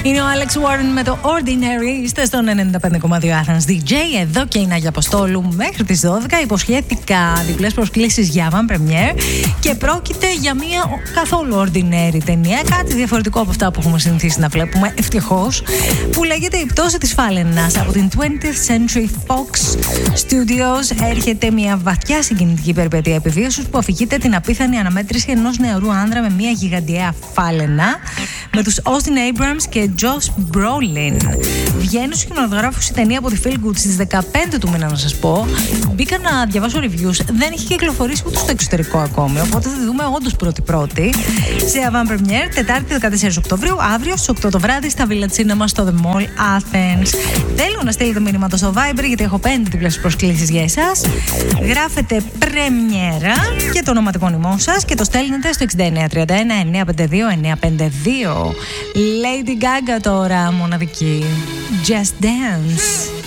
Είναι ο Alex Warren με το Ordinary. Είστε στον 95,2 Athens DJ. Εδώ και η Νάγια Αποστόλου μέχρι τις 12. Υποσχέθηκα διπλές προσκλήσεις για avant premiere και πρόκειται για μια καθόλου ordinary ταινία. Κάτι διαφορετικό από αυτά που έχουμε συνηθίσει να βλέπουμε, ευτυχώς, που λέγεται «Η πτώση της Φάλαινας». Από την 20th Century Fox Studios έρχεται μια βαθιά συγκινητική περιπέτεια επιβίωσης που αφηγείται την απίθανη αναμέτρηση ενός νεαρού άνδρα με μια γιγαντιαία φάλαινα, με τους Austin Abrams και Josh Brolin. Βγαίνει στους κινηματογράφους η ταινία από τη Feel Good στις 15 του μήνα, να σας πω. Μπήκα να διαβάσω reviews, δεν έχει κυκλοφορήσει ούτε στο εξωτερικό ακόμη, οπότε θα τη δούμε όντως πρώτη-πρώτη σε avant premiere, Τετάρτη 14 Οκτωβρίου, αύριο στις 8 το βράδυ στα Villa Cinema στο The Mall Athens. Θέλω να στείλετε μήνυμα στο Viber γιατί έχω 5 διπλές προσκλήσεις για εσάς. Γράφετε πρεμιέρα και το ονοματεπώνυμό σας και το στέλνετε στο 6931 952 952. Lady Gaga τώρα, μοναδική. Just Dance.